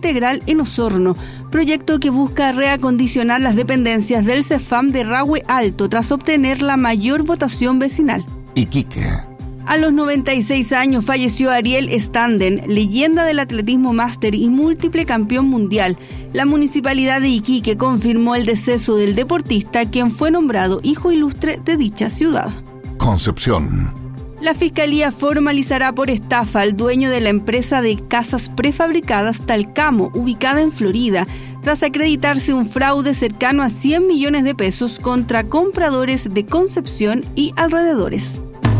integral en Osorno, proyecto que busca reacondicionar las dependencias del CEFAM de Rahue Alto tras obtener la mayor votación vecinal. Iquique. A los 96 años falleció Ariel Standen, leyenda del atletismo máster y múltiple campeón mundial. La municipalidad de Iquique confirmó el deceso del deportista, quien fue nombrado hijo ilustre de dicha ciudad. Concepción. La Fiscalía formalizará por estafa al dueño de la empresa de casas prefabricadas Talcamo, ubicada en Florida, tras acreditarse un fraude cercano a 100 millones de pesos contra compradores de Concepción y alrededores.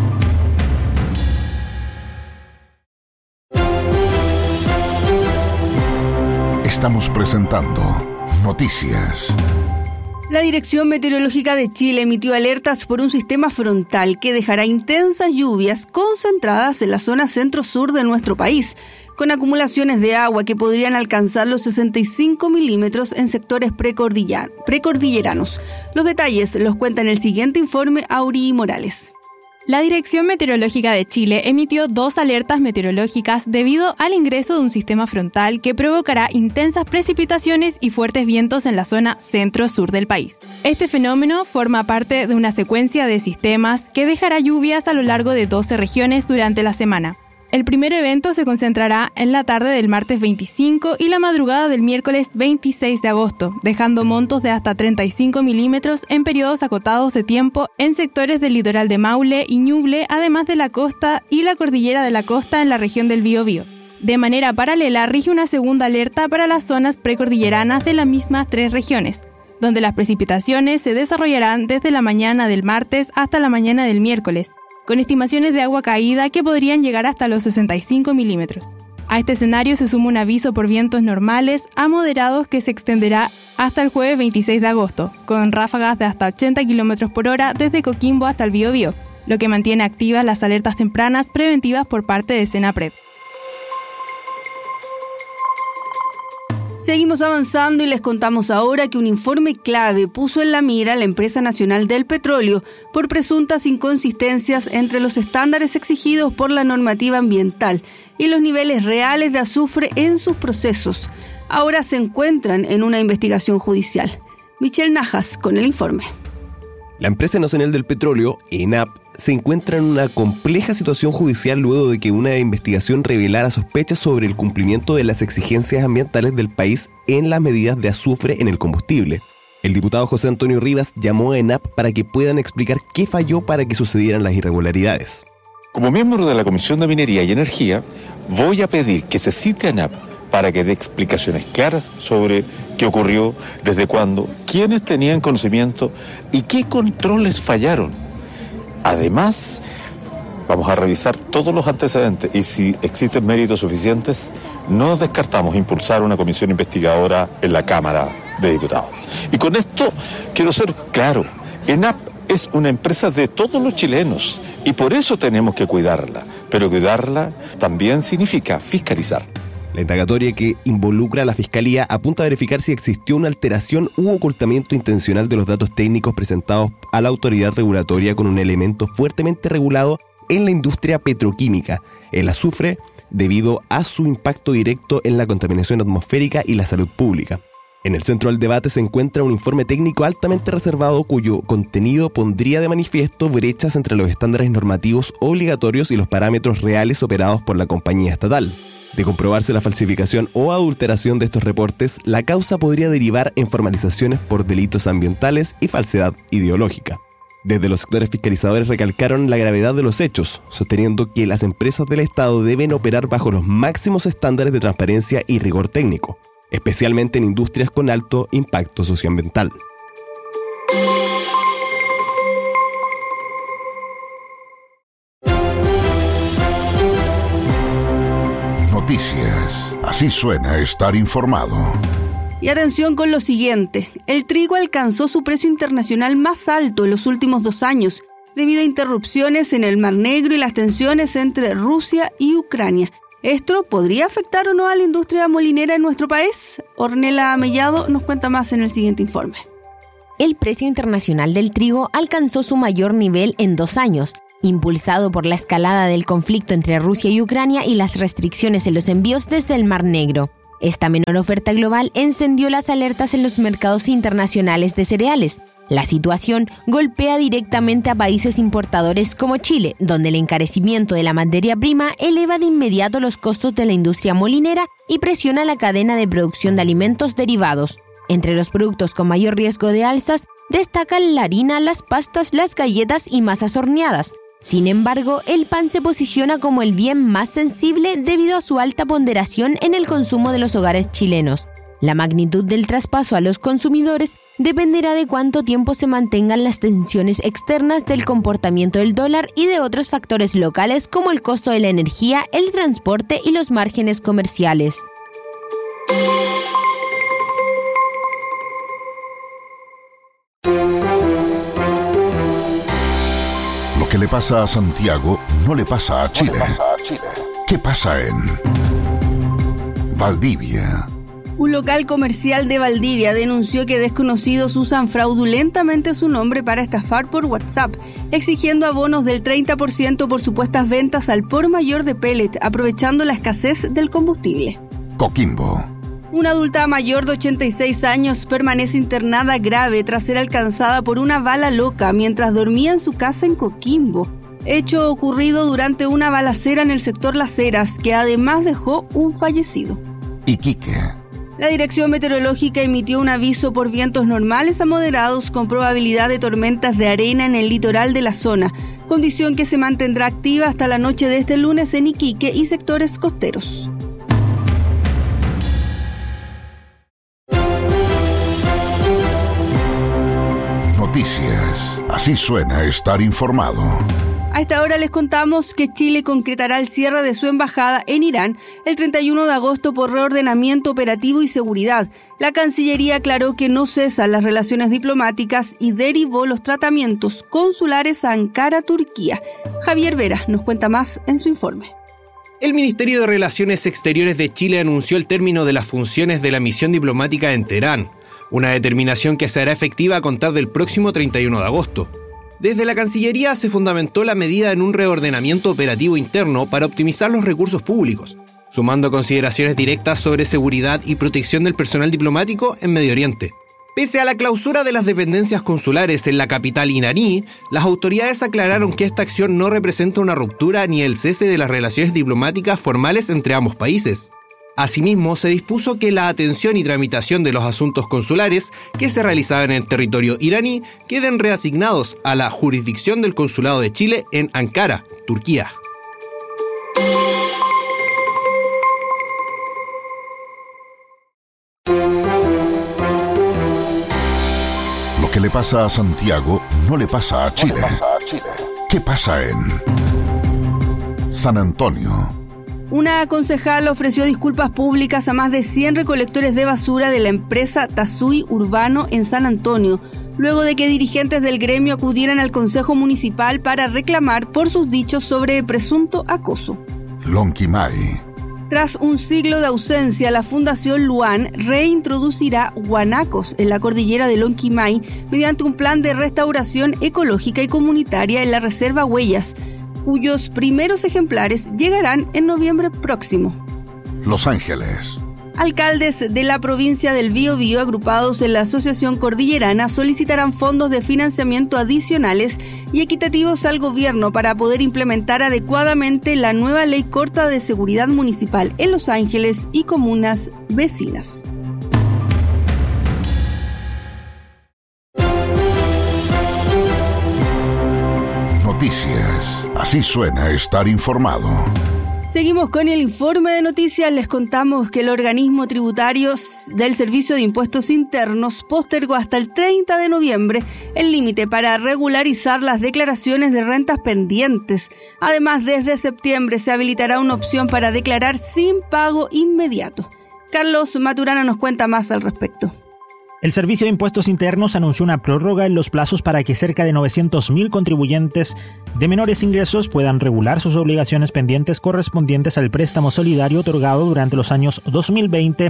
Estamos presentando Noticias. La Dirección Meteorológica de Chile emitió alertas por un sistema frontal que dejará intensas lluvias concentradas en la zona centro-sur de nuestro país, con acumulaciones de agua que podrían alcanzar los 65 milímetros en sectores precordilleranos. Los detalles los cuenta en el siguiente informe Auri Morales. La Dirección Meteorológica de Chile emitió 2 alertas meteorológicas debido al ingreso de un sistema frontal que provocará intensas precipitaciones y fuertes vientos en la zona centro-sur del país. Este fenómeno forma parte de una secuencia de sistemas que dejará lluvias a lo largo de 12 regiones durante la semana. El primer evento se concentrará en la tarde del martes 25 y la madrugada del miércoles 26 de agosto, dejando montos de hasta 35 milímetros en periodos acotados de tiempo en sectores del litoral de Maule y Ñuble, además de la costa y la cordillera de la costa en la región del Biobío. De manera paralela, rige una segunda alerta para las zonas precordilleranas de las mismas 3 regiones, donde las precipitaciones se desarrollarán desde la mañana del martes hasta la mañana del miércoles, con estimaciones de agua caída que podrían llegar hasta los 65 milímetros. A este escenario se suma un aviso por vientos normales a moderados que se extenderá hasta el jueves 26 de agosto, con ráfagas de hasta 80 km por hora desde Coquimbo hasta el Biobío, lo que mantiene activas las alertas tempranas preventivas por parte de Senapred. Seguimos avanzando y les contamos ahora que un informe clave puso en la mira a la Empresa Nacional del Petróleo por presuntas inconsistencias entre los estándares exigidos por la normativa ambiental y los niveles reales de azufre en sus procesos. Ahora se encuentran en una investigación judicial. Michelle Najas con el informe. La Empresa Nacional del Petróleo, ENAP, se encuentra en una compleja situación judicial luego de que una investigación revelara sospechas sobre el cumplimiento de las exigencias ambientales del país en las medidas de azufre en el combustible. El diputado José Antonio Rivas llamó a ENAP para que puedan explicar qué falló para que sucedieran las irregularidades. Como miembro de la Comisión de Minería y Energía, voy a pedir que se cite a ENAP para que dé explicaciones claras sobre qué ocurrió, desde cuándo, quiénes tenían conocimiento y qué controles fallaron. Además, vamos a revisar todos los antecedentes y si existen méritos suficientes, no descartamos impulsar una comisión investigadora en la Cámara de Diputados. Y con esto quiero ser claro, ENAP es una empresa de todos los chilenos y por eso tenemos que cuidarla, pero cuidarla también significa fiscalizar. La indagatoria que involucra a la Fiscalía apunta a verificar si existió una alteración u ocultamiento intencional de los datos técnicos presentados a la autoridad regulatoria con un elemento fuertemente regulado en la industria petroquímica, el azufre, debido a su impacto directo en la contaminación atmosférica y la salud pública. En el centro del debate se encuentra un informe técnico altamente reservado cuyo contenido pondría de manifiesto brechas entre los estándares normativos obligatorios y los parámetros reales operados por la compañía estatal. De comprobarse la falsificación o adulteración de estos reportes, la causa podría derivar en formalizaciones por delitos ambientales y falsedad ideológica. Desde los sectores fiscalizadores recalcaron la gravedad de los hechos, sosteniendo que las empresas del Estado deben operar bajo los máximos estándares de transparencia y rigor técnico, especialmente en industrias con alto impacto socioambiental. Noticias. Así suena estar informado. Y atención con lo siguiente. El trigo alcanzó su precio internacional más alto en los últimos 2 años, debido a interrupciones en el Mar Negro y las tensiones entre Rusia y Ucrania. ¿Esto podría afectar o no a la industria molinera en nuestro país? Ornella Mellado nos cuenta más en el siguiente informe. El precio internacional del trigo alcanzó su mayor nivel en 2 años, impulsado por la escalada del conflicto entre Rusia y Ucrania y las restricciones en los envíos desde el Mar Negro. Esta menor oferta global encendió las alertas en los mercados internacionales de cereales. La situación golpea directamente a países importadores como Chile, donde el encarecimiento de la materia prima eleva de inmediato los costos de la industria molinera y presiona la cadena de producción de alimentos derivados. Entre los productos con mayor riesgo de alzas destacan la harina, las pastas, las galletas y masas horneadas. Sin embargo, el pan se posiciona como el bien más sensible debido a su alta ponderación en el consumo de los hogares chilenos. La magnitud del traspaso a los consumidores dependerá de cuánto tiempo se mantengan las tensiones externas del comportamiento del dólar y de otros factores locales como el costo de la energía, el transporte y los márgenes comerciales. Lo que le pasa a Santiago no le pasa a Chile. ¿Qué pasa en Valdivia? Un local comercial de Valdivia denunció que desconocidos usan fraudulentamente su nombre para estafar por WhatsApp, exigiendo abonos del 30% por supuestas ventas al por mayor de pellet, aprovechando la escasez del combustible. Coquimbo. Una adulta mayor de 86 años permanece internada grave tras ser alcanzada por una bala loca mientras dormía en su casa en Coquimbo. Hecho ocurrido durante una balacera en el sector Las Heras, que además dejó un fallecido. Iquique. La Dirección Meteorológica emitió un aviso por vientos normales a moderados con probabilidad de tormentas de arena en el litoral de la zona, condición que se mantendrá activa hasta la noche de este lunes en Iquique y sectores costeros. Noticias. Así suena estar informado. A esta hora les contamos que Chile concretará el cierre de su embajada en Irán el 31 de agosto por reordenamiento operativo y seguridad. La Cancillería aclaró que no cesan las relaciones diplomáticas y derivó los tratamientos consulares a Ankara, Turquía. Javier Vera nos cuenta más en su informe. El Ministerio de Relaciones Exteriores de Chile anunció el término de las funciones de la misión diplomática en Teherán, una determinación que se hará efectiva a contar del próximo 31 de agosto. Desde la Cancillería se fundamentó la medida en un reordenamiento operativo interno para optimizar los recursos públicos, sumando consideraciones directas sobre seguridad y protección del personal diplomático en Medio Oriente. Pese a la clausura de las dependencias consulares en la capital iraní, las autoridades aclararon que esta acción no representa una ruptura ni el cese de las relaciones diplomáticas formales entre ambos países. Asimismo, se dispuso que la atención y tramitación de los asuntos consulares que se realizaban en el territorio iraní queden reasignados a la jurisdicción del Consulado de Chile en Ankara, Turquía. Lo que le pasa a Santiago no le pasa a Chile. ¿Qué pasa en San Antonio? Una concejal ofreció disculpas públicas a más de 100 recolectores de basura de la empresa Tazui Urbano en San Antonio, luego de que dirigentes del gremio acudieran al Consejo Municipal para reclamar por sus dichos sobre presunto acoso. Lonquimay. Tras un siglo de ausencia, la Fundación Luan reintroducirá guanacos en la cordillera de Lonquimay mediante un plan de restauración ecológica y comunitaria en la Reserva Huellas, cuyos primeros ejemplares llegarán en noviembre próximo. Los Ángeles. Alcaldes de la provincia del Biobío agrupados en la Asociación Cordillerana solicitarán fondos de financiamiento adicionales y equitativos al gobierno para poder implementar adecuadamente la nueva ley corta de seguridad municipal en Los Ángeles y comunas vecinas. Noticias. Así suena estar informado. Seguimos con el informe de noticias. Les contamos que el organismo tributario del Servicio de Impuestos Internos postergó hasta el 30 de noviembre el límite para regularizar las declaraciones de rentas pendientes. Además, desde septiembre se habilitará una opción para declarar sin pago inmediato. Carlos Maturana nos cuenta más al respecto. El Servicio de Impuestos Internos anunció una prórroga en los plazos para que cerca de 900.000 contribuyentes de menores ingresos puedan regular sus obligaciones pendientes correspondientes al préstamo solidario otorgado durante los años 2020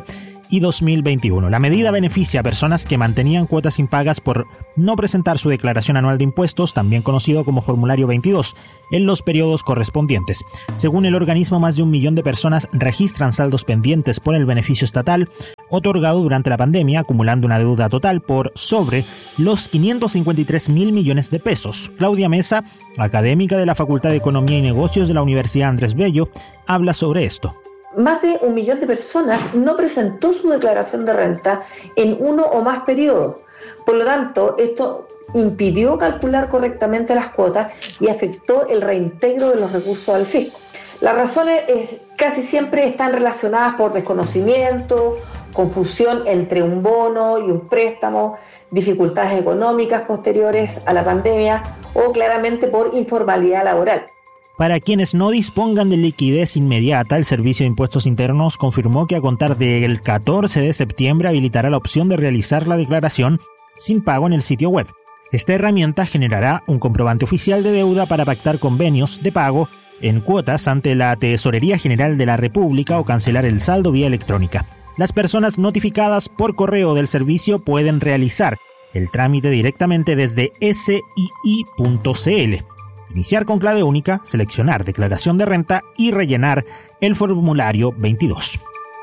y 2021. La medida beneficia a personas que mantenían cuotas impagas por no presentar su declaración anual de impuestos, también conocido como formulario 22, en los periodos correspondientes. Según el organismo, más de 1 millón de personas registran saldos pendientes por el beneficio estatal otorgado durante la pandemia, acumulando una deuda total por sobre los 553.000 millones de pesos. Claudia Mesa, académica de la Facultad de Economía y Negocios de la Universidad Andrés Bello, habla sobre esto. Más de 1 millón de personas no presentó su declaración de renta en uno o más periodos. Por lo tanto, esto impidió calcular correctamente las cuotas y afectó el reintegro de los recursos al fisco. Las razones casi siempre están relacionadas por desconocimiento, confusión entre un bono y un préstamo, dificultades económicas posteriores a la pandemia o claramente por informalidad laboral. Para quienes no dispongan de liquidez inmediata, el Servicio de Impuestos Internos confirmó que a contar del 14 de septiembre habilitará la opción de realizar la declaración sin pago en el sitio web. Esta herramienta generará un comprobante oficial de deuda para pactar convenios de pago en cuotas ante la Tesorería General de la República o cancelar el saldo vía electrónica. Las personas notificadas por correo del servicio pueden realizar el trámite directamente desde sii.cl. Iniciar con clave única, seleccionar declaración de renta y rellenar el formulario 22.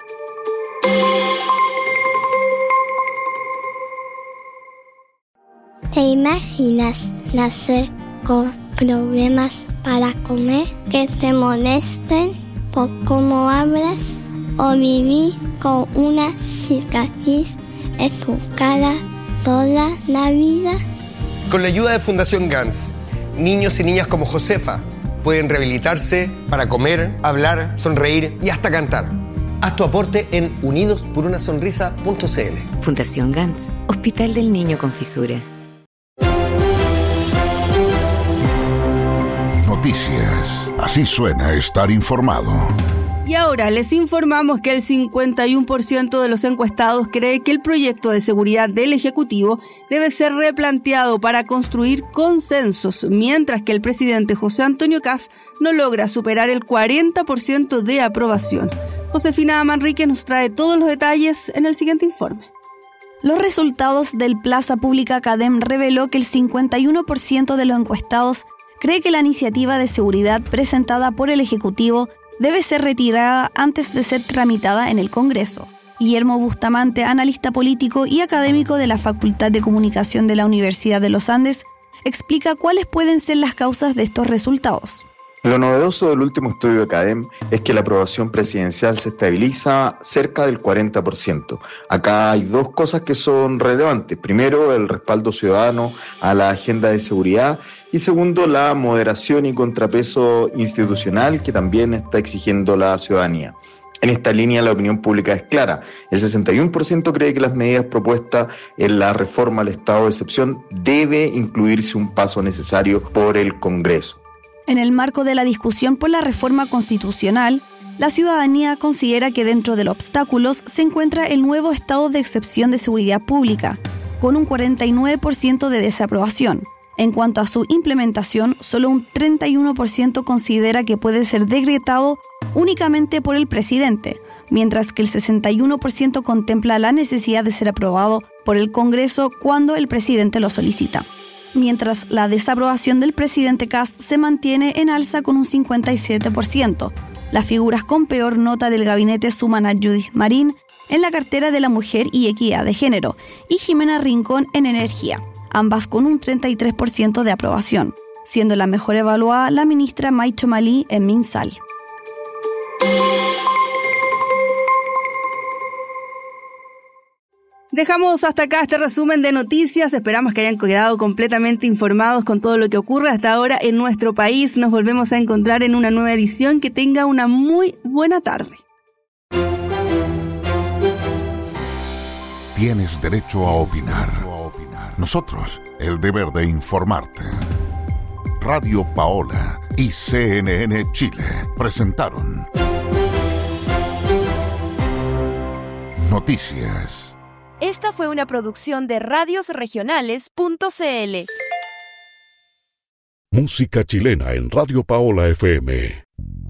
¿Te imaginas nacer con problemas para comer, que te molesten por cómo hablas o vivir con una cicatriz en tu cara toda la vida? Con la ayuda de Fundación GANS, niños y niñas como Josefa pueden rehabilitarse para comer, hablar, sonreír y hasta cantar. Haz tu aporte en unidosporunasonrisa.cl. Fundación GANS, Hospital del Niño con Fisura. Noticias. Así suena estar informado. Y ahora les informamos que el 51% de los encuestados cree que el proyecto de seguridad del Ejecutivo debe ser replanteado para construir consensos, mientras que el presidente José Antonio Kast no logra superar el 40% de aprobación. Josefina Manrique nos trae todos los detalles en el siguiente informe. Los resultados del Plaza Pública CADEM reveló que el 51% de los encuestados cree que la iniciativa de seguridad presentada por el Ejecutivo debe ser retirada antes de ser tramitada en el Congreso. Guillermo Bustamante, analista político y académico de la Facultad de Comunicación de la Universidad de los Andes, explica cuáles pueden ser las causas de estos resultados. Lo novedoso del último estudio de CADEM es que la aprobación presidencial se estabiliza cerca del 40%. Acá hay dos cosas que son relevantes. Primero, el respaldo ciudadano a la agenda de seguridad y segundo, la moderación y contrapeso institucional que también está exigiendo la ciudadanía. En esta línea la opinión pública es clara. El 61% cree que las medidas propuestas en la reforma al estado de excepción debe incluirse un paso necesario por el Congreso. En el marco de la discusión por la reforma constitucional, la ciudadanía considera que dentro de los obstáculos se encuentra el nuevo estado de excepción de seguridad pública, con un 49% de desaprobación. En cuanto a su implementación, solo un 31% considera que puede ser decretado únicamente por el presidente, mientras que el 61% contempla la necesidad de ser aprobado por el Congreso cuando el presidente lo solicita. Mientras la desaprobación del presidente Kast se mantiene en alza con un 57%. Las figuras con peor nota del gabinete suman a Judith Marín en la cartera de la Mujer y Equidad de Género y Jimena Rincón en Energía, ambas con un 33% de aprobación, siendo la mejor evaluada la ministra Maicho Malí en MinSal. Dejamos hasta acá este resumen de noticias. Esperamos que hayan quedado completamente informados con todo lo que ocurre hasta ahora en nuestro país. Nos volvemos a encontrar en una nueva edición. Que tenga una muy buena tarde. Tienes derecho a opinar. Nosotros, el deber de informarte. Radio Paola y CNN Chile presentaron Noticias. Esta fue una producción de radiosregionales.cl. Música chilena en Radio Paola FM.